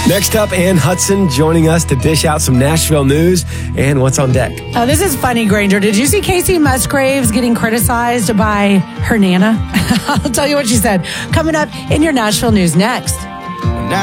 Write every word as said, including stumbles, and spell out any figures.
Next up, Ann Hudson joining us to dish out some Nashville news and what's on deck. Oh, this is funny, Granger. Did you see Casey Musgraves getting criticized by her Nana? I'll tell you what she said. Coming up in your Nashville news next.